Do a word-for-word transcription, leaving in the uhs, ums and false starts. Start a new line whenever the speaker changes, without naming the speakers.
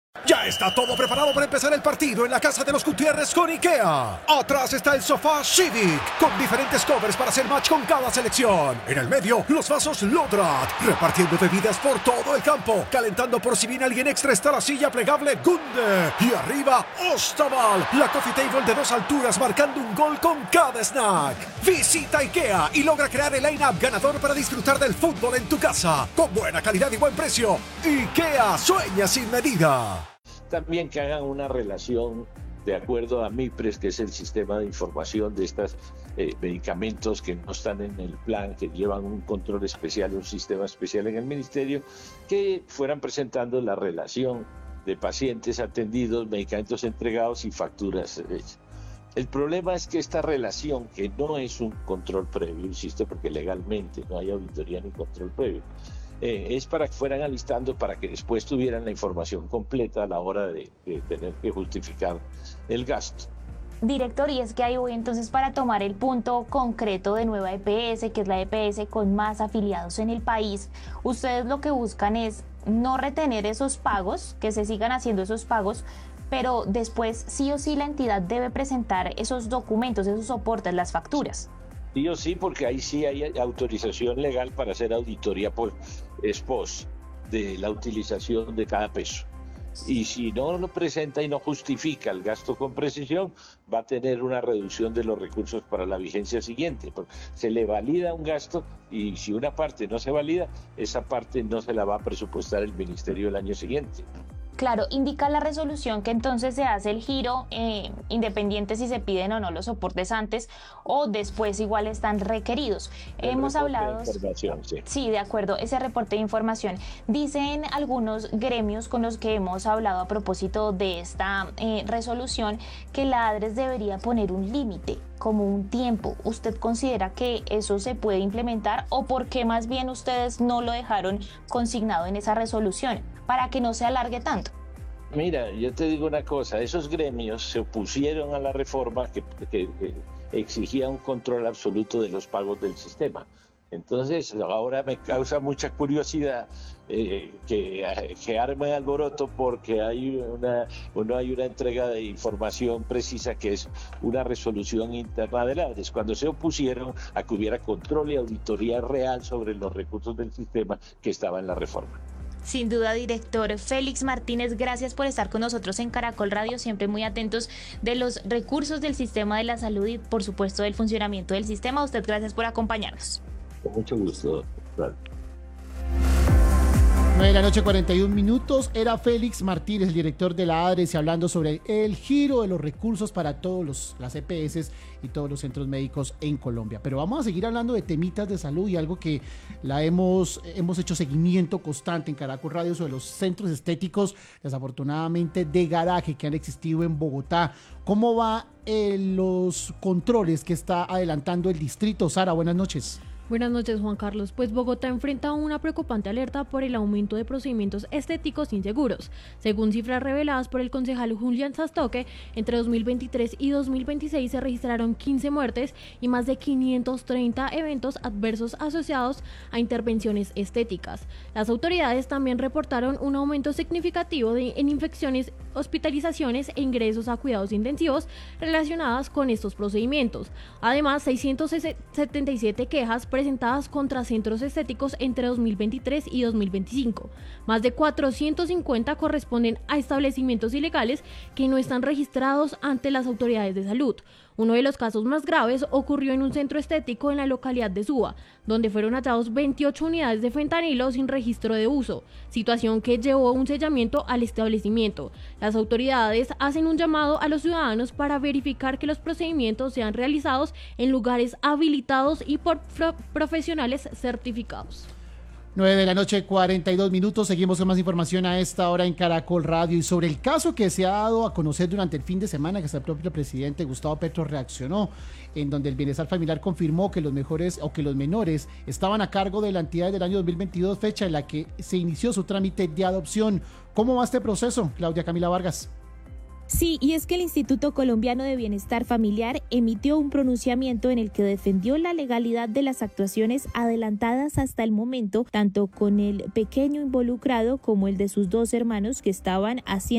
Ya está todo preparado para empezar el partido en la casa de los Gutiérrez con IKEA. Atrás está el sofá Civic, con diferentes covers para hacer match con cada selección. En el medio, los vasos Lodrat, repartiendo bebidas por todo el campo. Calentando por si viene alguien extra está la silla plegable Gunde. Y arriba, Ostaval, la coffee table de dos alturas marcando un gol con cada snack. Visita IKEA y logra crear el line-up ganador para disfrutar del fútbol en tu casa. Con buena calidad y buen precio. IKEA sueña sin medida.
También que hagan una relación de acuerdo a MIPRES, que es el sistema de información de estos eh, medicamentos que no están en el plan, que llevan un control especial, un sistema especial en el ministerio, que fueran presentando la relación de pacientes atendidos, medicamentos entregados y facturas hechas. El problema es que esta relación, que no es un control previo, insisto, porque legalmente no hay auditoría ni control previo, Eh, es para que fueran alistando para que después tuvieran la información completa a la hora de, de tener que justificar el gasto.
Director, y es que ahí voy entonces para tomar el punto concreto de Nueva E P S, que es la E P S con más afiliados en el país. Ustedes lo que buscan es no retener esos pagos, que se sigan haciendo esos pagos, pero después sí o sí la entidad debe presentar esos documentos, esos soportes, las facturas.
Sí o sí, porque ahí sí hay autorización legal para hacer auditoría por ex post de la utilización de cada peso. Y si no lo presenta y no justifica el gasto con precisión, va a tener una reducción de los recursos para la vigencia siguiente. Porque se le valida un gasto y si una parte no se valida, esa parte no se la va a presupuestar el ministerio el año siguiente.
Claro, indica la resolución que entonces se hace el giro, eh, independiente si se piden o no los soportes antes o después igual están requeridos.
El
Hemos hablado...
De información, sí.
Sí, de acuerdo, ese reporte de información. Dicen algunos gremios con los que hemos hablado a propósito de esta eh, resolución que la ADRES debería poner un límite, como un tiempo. ¿Usted considera que eso se puede implementar o por qué más bien ustedes no lo dejaron consignado en esa resolución para que no se alargue tanto?
Mira, yo te digo una cosa, esos gremios se opusieron a la reforma que, que, que exigía un control absoluto de los pagos del sistema. Entonces, ahora me causa mucha curiosidad eh, que, que armen alboroto porque hay una, no hay una entrega de información precisa que es una resolución interna de la ADRES. Cuando se opusieron a que hubiera control y auditoría real sobre los recursos del sistema que estaba en la reforma.
Sin duda, director Félix Martínez, gracias por estar con nosotros en Caracol Radio, siempre muy atentos de los recursos del sistema de la salud y por supuesto del funcionamiento del sistema. A usted gracias por acompañarnos.
Con mucho gusto. Claro.
nueve de la noche, cuarenta y un minutos. Era Félix Martínez, el director de la ADRES, hablando sobre el giro de los recursos para todos los, las E P S y todos los centros médicos en Colombia. Pero vamos a seguir hablando de temitas de salud y algo que la hemos, hemos hecho seguimiento constante en Caracol Radio sobre los centros estéticos, desafortunadamente de garaje, que han existido en Bogotá. ¿Cómo va eh, los controles que está adelantando el distrito? Sara, buenas noches.
Buenas noches, Juan Carlos. Pues Bogotá enfrenta una preocupante alerta por el aumento de procedimientos estéticos inseguros. Según cifras reveladas por el concejal Julián Sastoque, entre dos mil veintitrés y dos mil veintiséis se registraron quince muertes y más de quinientos treinta eventos adversos asociados a intervenciones estéticas. Las autoridades también reportaron un aumento significativo de, en infecciones, hospitalizaciones e ingresos a cuidados intensivos relacionadas con estos procedimientos. Además, seiscientas setenta y siete quejas presentadas contra centros estéticos entre dos mil veintitrés y dos mil veinticinco. Más de cuatrocientos cincuenta corresponden a establecimientos ilegales que no están registrados ante las autoridades de salud. Uno de los casos más graves ocurrió en un centro estético en la localidad de Suba, donde fueron hallados veintiocho unidades de fentanilo sin registro de uso, situación que llevó a un sellamiento al establecimiento. Las autoridades hacen un llamado a los ciudadanos para verificar que los procedimientos sean realizados en lugares habilitados y por pro- profesionales certificados.
nueve de la noche, cuarenta y dos minutos. Seguimos con más información a esta hora en Caracol Radio y sobre el caso que se ha dado a conocer durante el fin de semana, que hasta el propio presidente Gustavo Petro reaccionó, en donde el Bienestar Familiar confirmó que los mejores o que los menores estaban a cargo de la entidad desde el año dos mil veintidós, fecha en la que se inició su trámite de adopción. ¿Cómo va este proceso, Claudia Camila Vargas?
Sí, y es que el Instituto Colombiano de Bienestar Familiar emitió un pronunciamiento en el que defendió la legalidad de las actuaciones adelantadas hasta el momento, tanto con el pequeño involucrado como el de sus dos hermanos que estaban haciendo